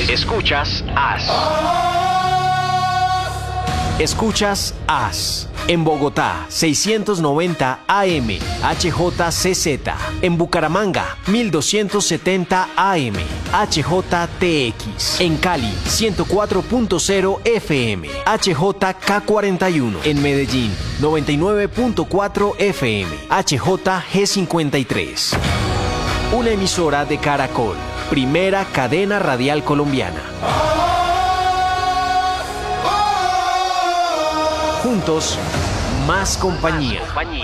Escuchas Escuchas AS. En Bogotá, 690 AM, HJCZ. En Bucaramanga, 1270 AM, HJTX. En Cali, 104.0 FM, HJK41. En Medellín, 99.4 FM, HJG53. Una emisora de Caracol, primera cadena radial colombiana. Juntos, más compañía.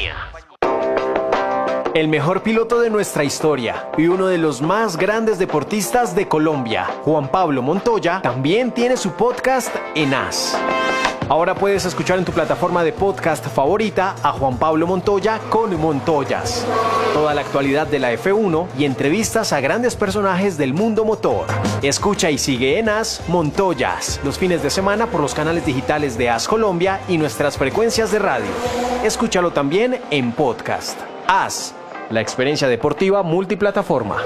El mejor piloto de nuestra historia y uno de los más grandes deportistas de Colombia, Juan Pablo Montoya, también tiene su podcast en AS. Ahora puedes escuchar en tu plataforma de podcast favorita a Juan Pablo Montoya con Montoyas. Toda la actualidad de la F1 y entrevistas a grandes personajes del mundo motor. Escucha y sigue en AS Montoyas los fines de semana por los canales digitales de AS Colombia y nuestras frecuencias de radio. Escúchalo también en podcast. AS, la experiencia deportiva multiplataforma.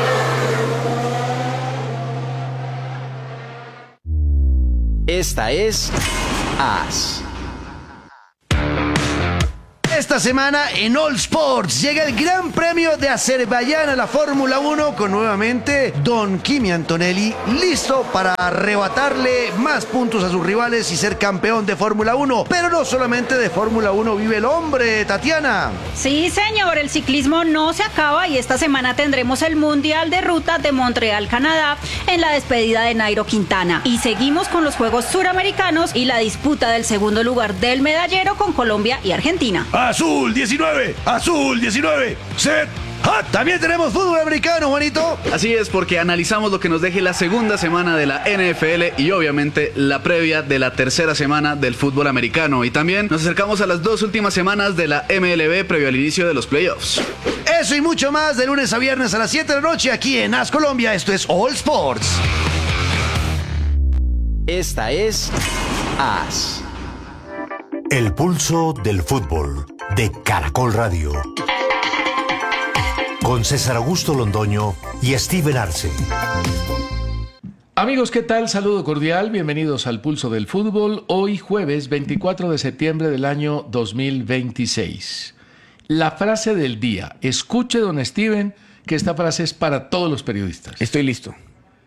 Esta es AS. Esta semana en All Sports llega el Gran Premio de Azerbaiyán a la Fórmula 1 con nuevamente Don Kimi Antonelli listo para arrebatarle más puntos a sus rivales y ser campeón de Fórmula 1. Pero no solamente de Fórmula 1 vive el hombre, Tatiana. Sí, señor, el ciclismo no se acaba y esta semana tendremos el Mundial de Ruta de Montreal, Canadá, en la despedida de Nairo Quintana. Y seguimos con los Juegos Suramericanos y la disputa del segundo lugar del medallero con Colombia y Argentina. Azul 19, set. También tenemos fútbol americano, Juanito. Así es, porque analizamos lo que nos deje la segunda semana de la NFL y obviamente la previa de la tercera semana del fútbol americano. Y también nos acercamos a las dos últimas semanas de la MLB previo al inicio de los playoffs. Eso y mucho más de lunes a viernes a las 7 de la noche aquí en AS Colombia. Esto es All Sports. Esta es AS. El pulso del fútbol de Caracol Radio. Con César Augusto Londoño y Steven Arce. Amigos, ¿qué tal? Saludo cordial, bienvenidos al Pulso del Fútbol. Hoy jueves 24 de septiembre del año 2026. La frase del día. Escuche, don Steven, que esta frase es para todos los periodistas. Estoy listo.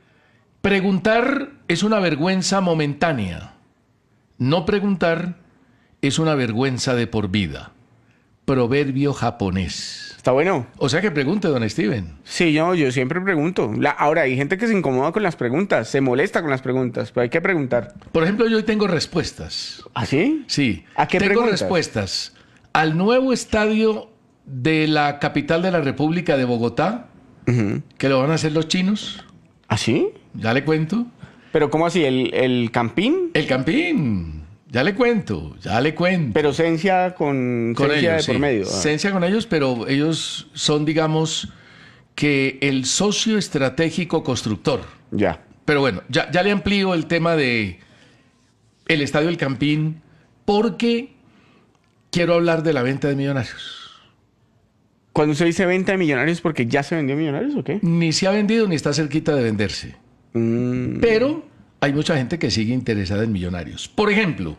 Preguntar es una vergüenza momentánea. No preguntar es una vergüenza de por vida. Proverbio japonés. ¿Está bueno? O sea que pregunte, don Steven. Sí, yo siempre pregunto. Ahora, hay gente que se incomoda con las preguntas, se molesta con las preguntas, pero hay que preguntar. Por ejemplo, yo hoy tengo respuestas. ¿Ah, sí? Sí. ¿A qué tengo preguntas? Respuestas al nuevo estadio de la capital de la República de Bogotá, que lo van a hacer los chinos. ¿Ah, sí? Ya le cuento. ¿Pero cómo así? ¿El Campín? El Campín. Ya le cuento. Pero Cencia con Cencia ellos, de por medio. Cencia con ellos, pero ellos son, digamos, que el socio estratégico constructor. Ya. Pero bueno, ya le amplío el tema de el Estadio El Campín, porque quiero hablar de la venta de Millonarios. Cuando usted dice venta de Millonarios, ¿porque ya se vendió Millonarios o qué? Ni se ha vendido ni está cerquita de venderse. Pero hay mucha gente que sigue interesada en Millonarios. Por ejemplo,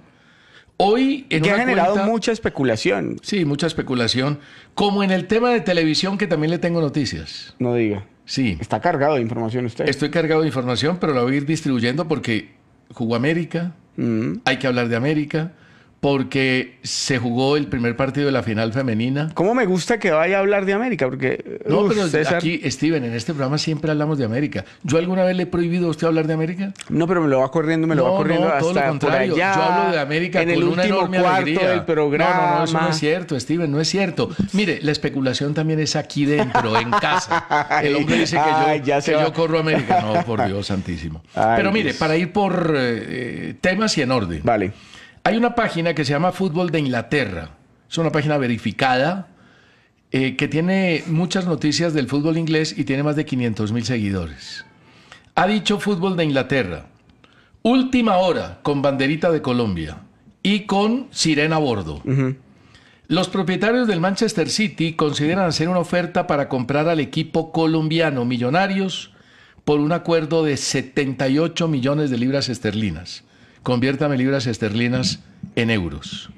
hoy en que una ha generado cuenta, mucha especulación. Sí, mucha especulación. Como en el tema de televisión, que también le tengo noticias. No diga. Sí. Está cargado de información usted. Estoy cargado de información, pero la voy a ir distribuyendo porque jugó América. Hay que hablar de América. Porque se jugó el primer partido de la final femenina. ¿Cómo me gusta que vaya a hablar de América? Porque No, pero César... aquí, Steven, en este programa siempre hablamos de América. ¿Yo alguna vez le he prohibido a usted hablar de América? No, pero me lo va corriendo hasta todo lo contrario. por allá. Yo hablo de América en con el una último enorme cuarto alegría. del programa. No, eso no es cierto, Steven, no es cierto. Mire, la especulación también es aquí dentro, en casa. El hombre dice que yo corro a América. No, por Dios santísimo. Pero mire, para ir por temas y en orden. Vale. Hay una página que se llama Fútbol de Inglaterra. Es una página verificada que tiene muchas noticias del fútbol inglés y tiene más de 500,000 seguidores. Ha dicho Fútbol de Inglaterra: última hora con banderita de Colombia y con sirena a bordo. Los propietarios del Manchester City consideran hacer una oferta para comprar al equipo colombiano Millonarios por un acuerdo de 78 millones de libras esterlinas. Conviértame libras esterlinas en euros.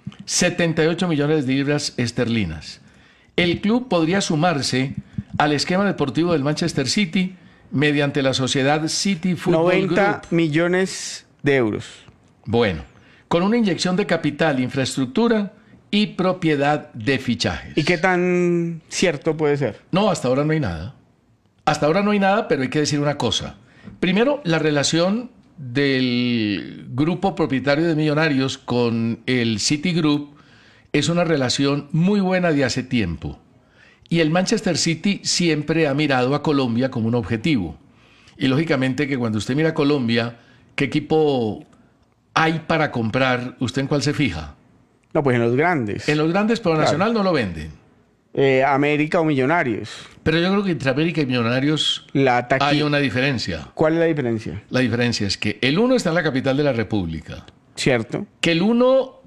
78 millones de libras esterlinas. El club podría sumarse al esquema deportivo del Manchester City mediante la sociedad City Football 90 Group. millones de euros. Bueno, con una inyección de capital, infraestructura y propiedad de fichajes. ¿Y qué tan cierto puede ser? No, hasta ahora no hay nada. Hasta ahora no hay nada, pero hay que decir una cosa. Primero, la relación del grupo propietario de Millonarios con el City Group es una relación muy buena de hace tiempo. Y el Manchester City siempre ha mirado a Colombia como un objetivo. Y lógicamente que cuando usted mira a Colombia, ¿qué equipo hay para comprar? ¿Usted en cuál se fija? No, pues en los grandes. En los grandes, pero Claro. Nacional no lo venden. América o Millonarios. Pero yo creo que entre América y Millonarios La taqui- hay una diferencia. ¿Cuál es la diferencia? La diferencia es que el uno está en la capital de la República. Cierto. Que el uno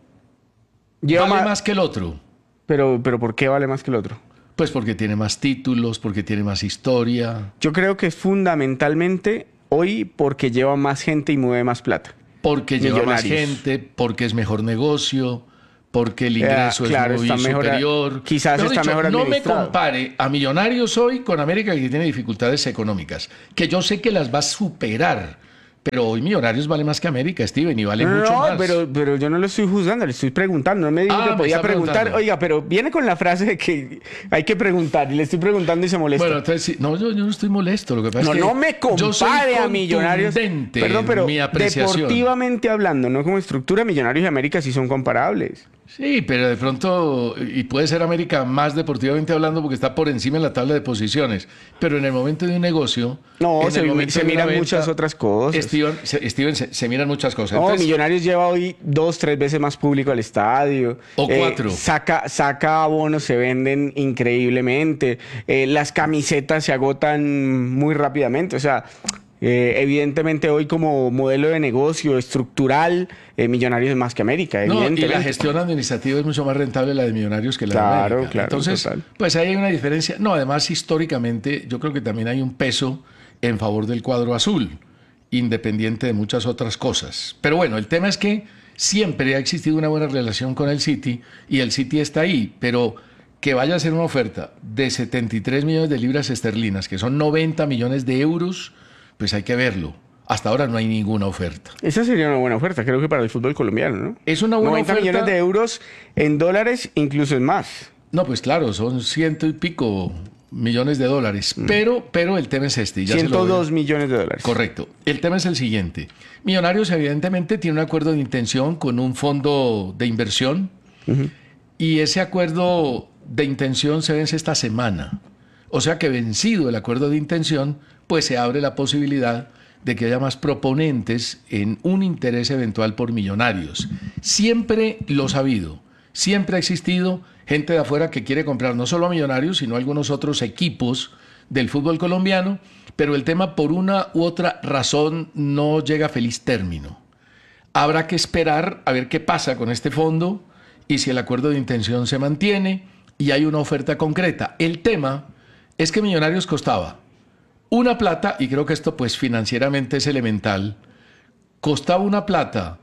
Lleva vale ma- más que el otro. pero ¿por qué vale más que el otro? Pues porque tiene más títulos, porque tiene más historia, Yo creo que es fundamentalmente hoy porque lleva más gente y mueve más plata. porque lleva más Millonarios. gente, porque es mejor negocio, porque el ingreso claro, es muy está mejor- superior. quizás está mejor no me administrado. compare a Millonarios hoy con América, que tiene dificultades económicas, que yo sé que las va a superar, pero hoy Millonarios vale más que América, Steven, y vale mucho No, más. pero yo no lo estoy juzgando, le estoy preguntando. No me dijo que Me podía está preguntar. preguntando. Oiga, pero viene con la frase de que hay que preguntar y le estoy preguntando y se molesta. Bueno, entonces, sí, no, yo no estoy molesto. Lo que pasa no, es que no me yo soy compare a Millonarios. contundente Perdón, pero en mi apreciación. deportivamente hablando, no como estructura, Millonarios y América sí son comparables. Sí, pero de pronto, y puede ser América más deportivamente hablando porque está por encima en la tabla de posiciones, pero en el momento de un negocio... No, en se el momento se de una miran venta, muchas otras cosas. Steven, se miran muchas cosas. No, Entonces, Millonarios lleva hoy 2-3 veces más público al estadio. O 4. Saca abonos, se venden increíblemente. Las camisetas se agotan muy rápidamente. O sea, evidentemente hoy como modelo de negocio estructural, Millonarios es más que América, no, y evidentemente. la gestión administrativa es mucho más rentable la de Millonarios que la de Claro, América. claro, Entonces, total. pues ahí hay una diferencia. No, además, históricamente, yo creo que también hay un peso en favor del cuadro azul, independiente de muchas otras cosas. Pero bueno, el tema es que siempre ha existido una buena relación con el City y el City está ahí, pero que vaya a hacer una oferta de 73 millones de libras esterlinas, que son 90 millones de euros, pues hay que verlo. Hasta ahora no hay ninguna oferta. Esa sería una buena oferta, creo que para el fútbol colombiano, ¿no? Es una buena 90 oferta. millones de euros en dólares, incluso es más. No, pues claro, son 100 y pico millones de dólares. Pero el tema es este. Ya se lo 102 doy. millones de dólares. Correcto. El tema es el siguiente. Millonarios evidentemente tiene un acuerdo de intención con un fondo de inversión y ese acuerdo de intención se vence esta semana. O sea que vencido el acuerdo de intención, pues se abre la posibilidad de que haya más proponentes en un interés eventual por Millonarios. Siempre lo ha habido, siempre ha existido gente de afuera que quiere comprar no solo a Millonarios, sino a algunos otros equipos del fútbol colombiano, pero el tema por una u otra razón no llega a feliz término. Habrá que esperar a ver qué pasa con este fondo y si el acuerdo de intención se mantiene y hay una oferta concreta. El tema es que Millonarios costaba una plata, y creo que esto pues financieramente es elemental, costaba una plata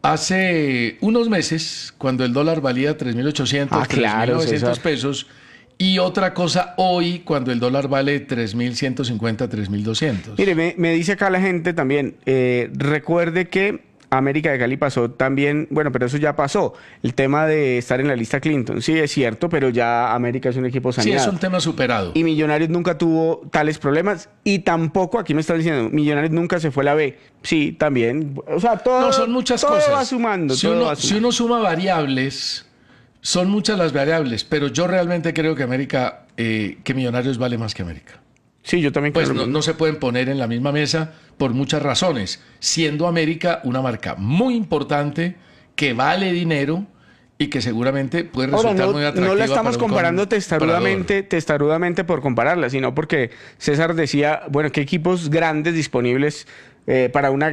hace unos meses cuando el dólar valía 3.800, claro, 3.900 César. pesos, y otra cosa hoy cuando el dólar vale 3.150, 3.200. Mire, me dice acá la gente también, recuerde que América de Cali pasó también, bueno, pero eso ya pasó, el tema de estar en la lista Clinton, sí es cierto, pero ya América es un equipo Sí, saneado. es un tema superado. Y Millonarios nunca tuvo tales problemas y tampoco, aquí me están diciendo, Millonarios nunca se fue a la B. Sí, también, o sea, todo, No, son muchas todo cosas. va sumando, Si todo uno, va si sumando. uno suma variables, son muchas las variables, pero yo realmente creo que América, que Millonarios vale más que América. Sí, yo también Pues creo lo no, mismo. no se pueden poner en la misma mesa por muchas razones, siendo América una marca muy importante que vale dinero y que seguramente puede Ahora, resultar no, muy atractiva. no la estamos para un comparando comprador. testarudamente por compararla, sino porque César decía, bueno, qué equipos grandes disponibles para un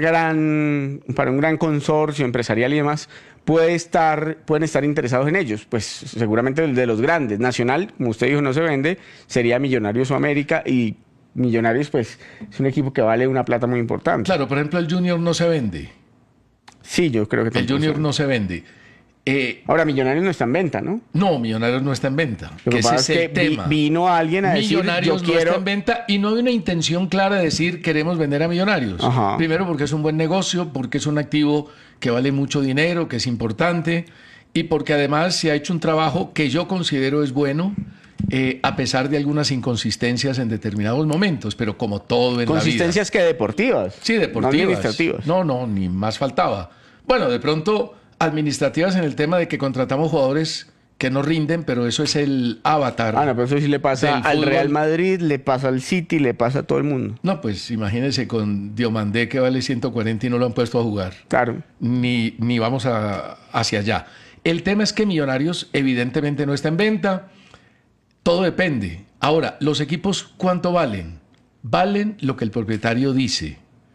gran consorcio empresarial y demás pueden estar interesados en ellos. Pues seguramente el de los grandes. Nacional, como usted dijo, no se vende, sería Millonarios o América y Millonarios, pues, es un equipo que vale una plata muy importante. Claro, por ejemplo, el Junior no se vende. Sí, yo creo que El tampoco Junior son. no se vende. Ahora, Millonarios no está en venta, ¿no? No, Millonarios no está en venta. Lo que Ese pasa es es el que tema. vino alguien a decir, Millonarios yo no quiero... está en venta y no hay una intención clara de decir queremos vender a Millonarios. Ajá. Primero porque es un buen negocio, porque es un activo que vale mucho dinero, que es importante y porque además se ha hecho un trabajo que yo considero es bueno, a pesar de algunas inconsistencias en determinados momentos, pero como todo en la vida. Consistencias que deportivas. Sí, deportivas. No administrativas. No, ni más faltaba. Bueno, de pronto administrativas en el tema de que contratamos jugadores que no rinden, pero eso es el avatar. Ah, no, pero eso sí le pasa del al fútbol. Real Madrid, le pasa al City, le pasa a todo el mundo. No, pues imagínense con Diomandé que vale 140 y no lo han puesto a jugar. Claro. Ni vamos hacia allá. El tema es que Millonarios evidentemente no está en venta. Todo depende. Ahora, los equipos, ¿cuánto valen? Valen lo que el propietario dice.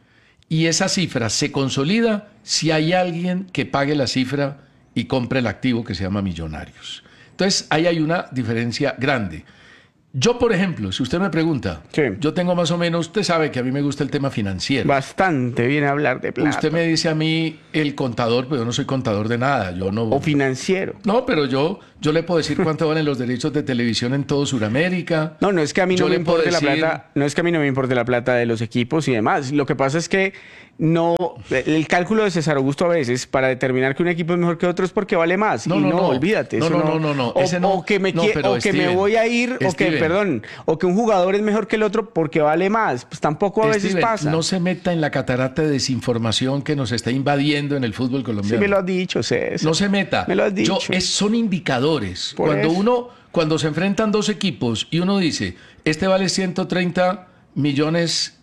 Y esa cifra se consolida si hay alguien que pague la cifra y compre el activo que se llama Millonarios. Entonces, ahí hay una diferencia grande. Yo, por ejemplo, si usted me pregunta, Sí. yo tengo más o menos, usted sabe que a mí me gusta el tema financiero. Bastante bien hablar de plata. Usted me dice a mí el contador, pero yo no soy contador de nada. Yo no. O financiero. No, pero yo le puedo decir cuánto valen los derechos de televisión en todo Sudamérica. No es que a mí Yo no me le puedo importe la decir- plata, no es que a mí no me importe la plata de los equipos y demás. Lo que pasa es que no, el cálculo de César Augusto a veces para determinar que un equipo es mejor que otro es porque vale más. No, y no, no. olvídate. No, eso no. O, Ese no. o que me No, quie- pero o que me Steven, voy a ir, Steven. o que un jugador es mejor que el otro porque vale más. Pues tampoco a veces Steven, pasa. no se meta en la catarata de desinformación que nos está invadiendo en el fútbol Sí colombiano. me lo has dicho, César. No se meta. Me lo has dicho. Son indicadores. Por eso. Cuando se enfrentan dos equipos y uno dice, este vale 130 millones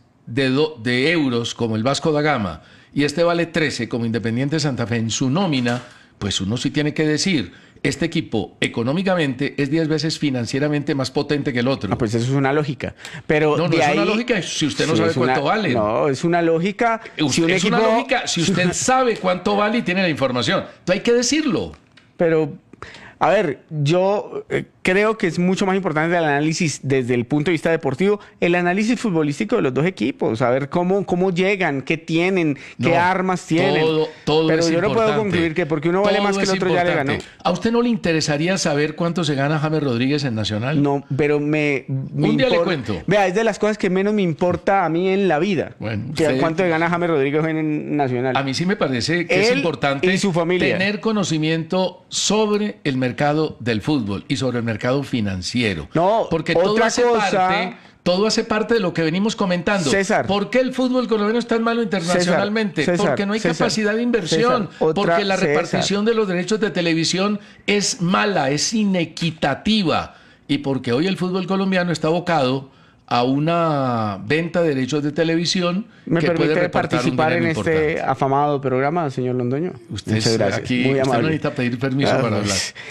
de euros como el Vasco da Gama y este vale 13 como Independiente Santa Fe en su nómina, pues uno sí tiene que decir, este equipo económicamente es 10 veces financieramente más potente que el otro. Ah, pues eso es una lógica. Pero No, no de es ahí- una lógica si usted no Sí, sabe es una- cuánto vale. No, es una lógica. Si un Es equipo, una lógica si usted sabe cuánto vale y tiene la información. Entonces hay que decirlo. Pero, a ver, yo creo que es mucho más importante el análisis desde el punto de vista deportivo, el análisis futbolístico de los dos equipos, a ver cómo llegan, qué tienen, qué No, armas tienen. todo Pero es yo no puedo importante. concluir que porque uno vale Todo más que el es otro ya le ganó. importante. ¿A usted no le interesaría saber cuánto se gana James Rodríguez en Nacional? No, pero me Un día le impor- cuento. Vea, es de las cosas que menos me importa a mí en la vida. Bueno, Que usted- ¿Cuánto gana James Rodríguez en Nacional? A mí sí me parece que es Él importante y su familia. tener conocimiento sobre el mercado del fútbol y sobre el mercado financiero. No, porque todo otra hace cosa- todo hace parte de lo que venimos comentando. César. ¿Por qué el fútbol colombiano es tan malo internacionalmente? César, porque no hay César, capacidad de inversión, César, otra- porque la César. repartición de los derechos de televisión es mala, es inequitativa y porque hoy el fútbol colombiano está abocado a una venta de derechos de televisión ¿Me que puede permite reportar un participar en dinero este importante. afamado programa, señor Londoño? Usted Muchas es- gracias. aquí Muy usted no amable. necesita pedir permiso para hablar.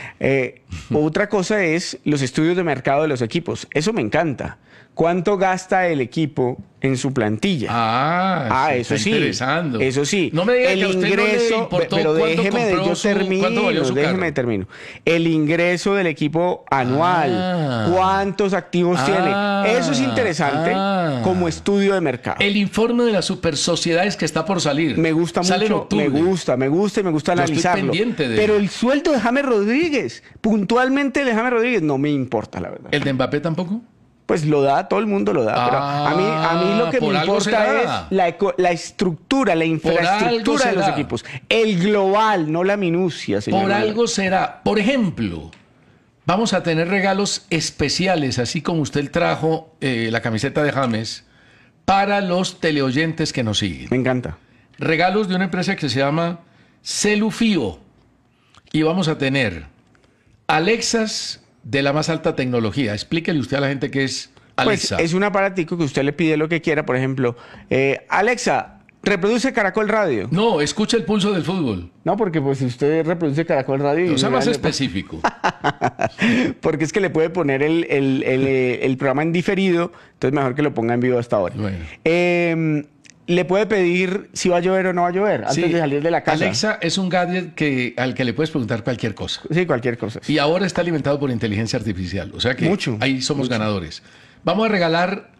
Otra cosa es los estudios de mercado de los equipos. Eso me encanta. ¿Cuánto gasta el equipo en su plantilla? Eso eso sí. interesando. Eso sí. No me diga el que a usted no le ingreso, importó pero cuánto déjeme, compró yo su- cuánto valió su déjeme carro. termino. El ingreso del equipo anual. Ah. ¿Cuántos activos Ah. tiene? Eso es interesante Ah. como estudio de mercado. El informe de las super sociedades que está por salir. Me gusta Sale en mucho, octubre. me gusta y me gusta Yo estoy analizarlo. pendiente de Pero él. el sueldo de James Rodríguez, puntualmente el de James Rodríguez, no me importa, la verdad. ¿El de Mbappé tampoco? Pues lo da, todo el mundo lo da. Pero a mí lo que por me algo importa será. es la estructura, la infraestructura de los será. equipos. El global, no la minucia, señor. Por Manuel. algo será. Por ejemplo, vamos a tener regalos especiales, así como usted trajo la camiseta de James, para los teleoyentes que nos siguen. Me encanta. Regalos de una empresa que se llama Celufío. Y vamos a tener Alexas de la más alta tecnología. Explíquele usted a la gente qué es Alexa. Pues es un aparatico que usted le pide lo que quiera. Por ejemplo, Alexa, reproduce Caracol Radio. No, escucha el pulso del fútbol. No, porque pues si usted reproduce Caracol Radio... O sea, más le- específico. Porque es que le puede poner el programa en diferido, entonces mejor que lo ponga en vivo hasta ahora. Bueno. Le puede pedir si va a llover o no va a llover antes Sí, de salir de la casa. Alexa es un gadget al que le puedes preguntar cualquier cosa. Sí, cualquier cosa. Y ahora está alimentado por inteligencia artificial. O sea que Mucho. ahí somos ganadores. Vamos a regalar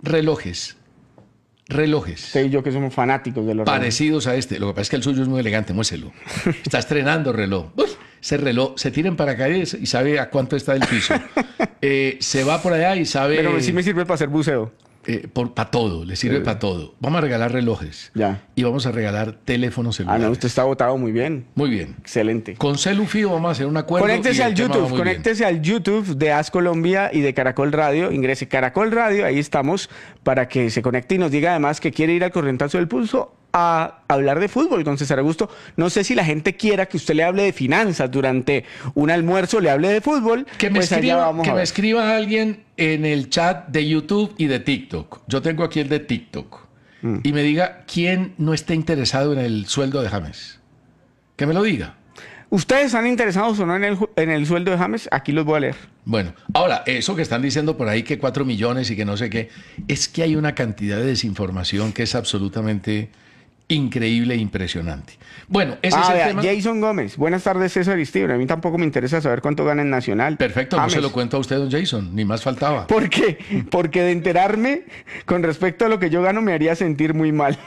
relojes. Usted y yo que somos fanáticos de los Parecidos a este. Lo que pasa es que el suyo es muy elegante, muéstrelo. Está estrenando reloj. Uf, ese reloj se tira en paracaídas y sabe a cuánto está del piso. Se va por allá y sabe... Pero sí me sirve para hacer buceo. Para todo, le sirve para todo. Vamos a regalar relojes. Ya. Y vamos a regalar teléfonos celulares. Ah, no, usted está votado muy bien. Muy bien. Excelente. Con Celufío vamos a hacer un acuerdo. Conéctese al YouTube de As Colombia y de Caracol Radio. Ingrese Caracol Radio, ahí estamos, para que se conecte y nos diga además que quiere ir al corrientazo del pulso a hablar de fútbol con César Augusto. No sé si la gente quiera que usted le hable de finanzas durante un almuerzo, le hable de fútbol. Que me escriba alguien en el chat de YouTube y de TikTok. Yo tengo aquí el de TikTok. Y me diga quién no esté interesado en el sueldo de James. Que me lo diga. ¿Ustedes están interesados o no en el sueldo de James? Aquí los voy a leer. Bueno, ahora, eso que están diciendo por ahí que 4 millones y que no sé qué, es que hay una cantidad de desinformación que es absolutamente increíble e impresionante. Bueno, ese es el tema. Jason Gómez. Buenas tardes, César y Steven. A mí tampoco me interesa saber cuánto gana en Nacional. Perfecto, James. no se lo cuento a usted, don Jason, ni más faltaba. ¿Por qué? Porque de enterarme con respecto a lo que yo gano me haría sentir muy mal.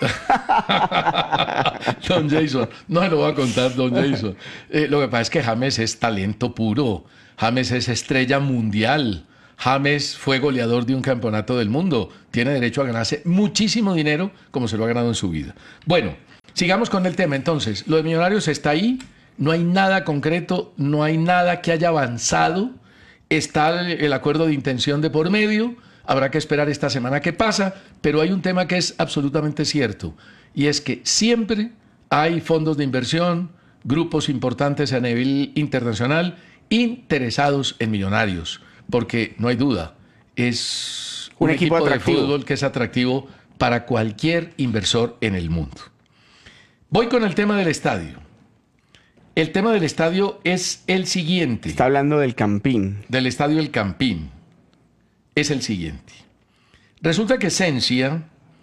Don Jason, no se lo voy a contar, don Jason. Lo que pasa es que James es talento puro. James es estrella mundial. James fue goleador de un campeonato del mundo. Tiene derecho a ganarse muchísimo dinero como se lo ha ganado en su vida. Bueno, sigamos con el tema entonces. Lo de Millonarios está ahí. No hay nada concreto, no hay nada que haya avanzado. Está el acuerdo de intención de por medio. Habrá que esperar esta semana qué pasa. Pero hay un tema que es absolutamente cierto. Y es que siempre hay fondos de inversión, grupos importantes a nivel internacional interesados en Millonarios. Porque no hay duda, es un equipo de fútbol que es atractivo para cualquier inversor en el mundo. Voy con el tema del estadio. El tema del estadio es el siguiente. Está hablando del Campín. Del estadio El Campín. Es el siguiente. Resulta que Esencia,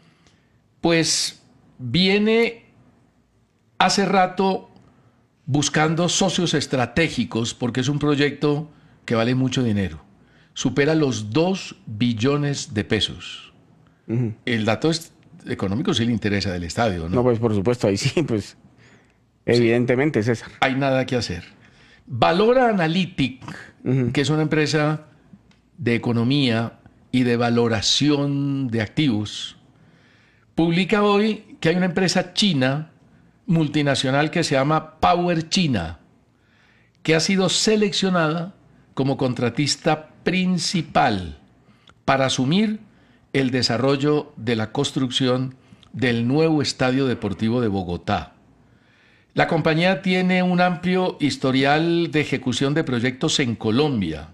pues, viene hace rato buscando socios estratégicos porque es un proyecto que vale mucho dinero. Supera los 2 billones de pesos. El dato económico sí le interesa del estadio, ¿no? No, pues por supuesto, ahí sí, pues evidentemente, César. Hay nada que hacer. Valora Analytic, que es una empresa de economía y de valoración de activos, publica hoy que hay una empresa china, multinacional, que se llama Power China, que ha sido seleccionada como contratista principal para asumir el desarrollo de la construcción del nuevo Estadio Deportivo de Bogotá. La compañía tiene un amplio historial de ejecución de proyectos en Colombia.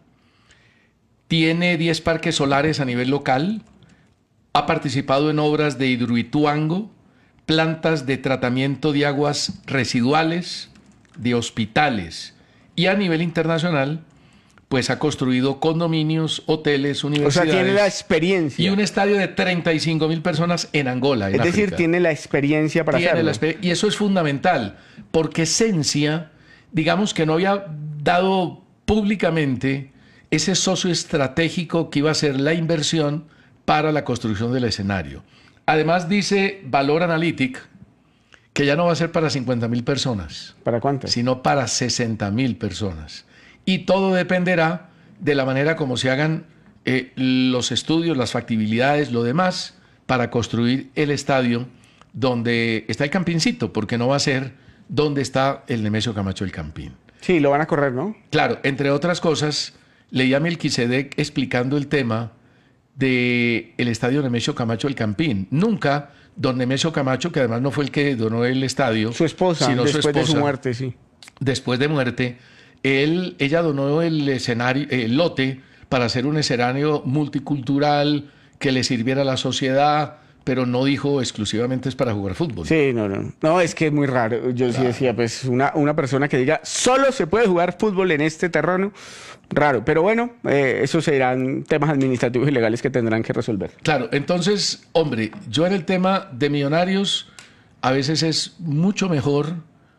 Tiene 10 parques solares a nivel local, ha participado en obras de Hidroituango, plantas de tratamiento de aguas residuales, de hospitales y a nivel internacional pues ha construido condominios, hoteles, universidades. O sea, tiene la experiencia. Y un estadio de 35.000 personas en Angola, en Es decir, África. tiene la experiencia para hacerlo. Y eso es fundamental, porque Esencia, digamos que no había dado públicamente ese socio estratégico que iba a ser la inversión para la construcción del escenario. Además dice Valor Analytic que ya no va a ser para 50.000 personas. ¿Para cuántas? Sino para 60.000 personas. Y todo dependerá de la manera como se hagan los estudios, las factibilidades, lo demás, para construir el estadio donde está el Campincito, porque no va a ser donde está el Nemesio Camacho El Campín. Sí, lo van a correr, ¿no? Claro, entre otras cosas, leía a Melquisedec explicando el tema del estadio Nemesio Camacho El Campín. Nunca don Nemesio Camacho, que además no fue el que donó el estadio, su esposa, sino después su esposa, de su muerte, sí. Después de muerte, ella donó el escenario, el lote, para hacer un escenario multicultural que le sirviera a la sociedad, pero no dijo exclusivamente es para jugar fútbol. Sí, no. No, es que es muy raro. Yo sí decía, pues una persona que diga solo se puede jugar fútbol en este terreno, raro. Pero bueno, esos serán temas administrativos y legales que tendrán que resolver. Claro, entonces, hombre, yo en el tema de Millonarios, a veces es mucho mejor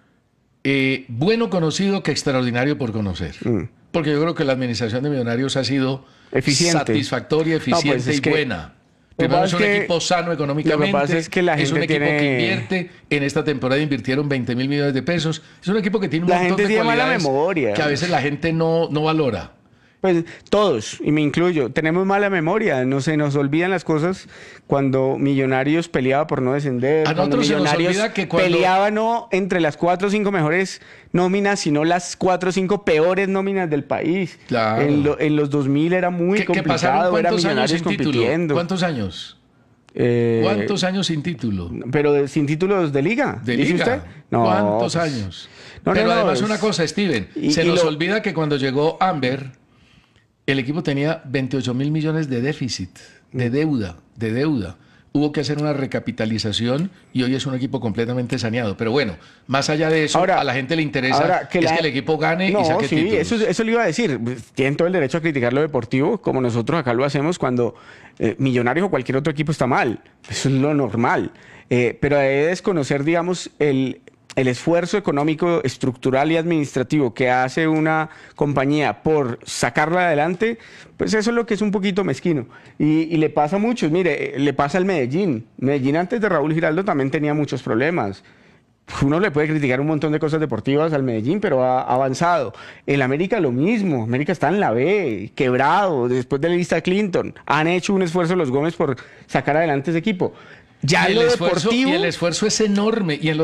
bueno conocido que extraordinario por conocer. Porque yo creo que la administración de Millonarios ha sido eficiente, satisfactoria, eficiente y buena. Primero es pasa un es que- equipo sano económicamente. lo que pasa es que la es un gente equipo que tiene- invierte. En esta temporada invirtieron 20.000 millones de pesos. Es un equipo que tiene un La montón gente de tiene mala cualidades memoria. que a veces la gente no valora. Pues todos, y me incluyo, tenemos mala memoria, no se nos olvidan las cosas cuando Millonarios peleaba por no descender, A cuando nosotros se nos Millonarios olvida que cuando- peleaba no entre las 4 o 5 mejores nóminas, sino las 4 o 5 peores nóminas del país. Claro. En los 2000 era muy ¿Qué pasaron complicado, era cuántos años Millonarios sin título? compitiendo. ¿Cuántos años? Eh, ¿Cuántos años sin título? Pero sin títulos de liga, ¿De ¿dice liga? usted? No, ¿Cuántos pues, años? no, Pero no, además es- una cosa, Steven, y- se y nos lo- olvida que cuando llegó Amber, el equipo tenía 28.000 millones de déficit, de deuda. Hubo que hacer una recapitalización y hoy es un equipo completamente saneado. Pero bueno, más allá de eso, Ahora- a la gente le interesa ahora que el equipo gane No, y saque sí, títulos. eso le iba a decir. Tienen todo el derecho a criticar lo deportivo, como nosotros acá lo hacemos cuando Millonarios o cualquier otro equipo está mal. Eso es lo normal. Pero debe desconocer, digamos, el esfuerzo económico, estructural y administrativo que hace una compañía por sacarla adelante, pues eso es lo que es un poquito mezquino. Y le pasa a muchos. Mire, le pasa al Medellín. Medellín antes de Raúl Giraldo también tenía muchos problemas. Uno le puede criticar un montón de cosas deportivas al Medellín, pero ha avanzado. El América lo mismo. América está en la B, quebrado, después de la lista Clinton. Han hecho un esfuerzo los Gómez por sacar adelante ese equipo. Ya Y lo el esfuerzo, deportivo... y el esfuerzo es enorme. Y en lo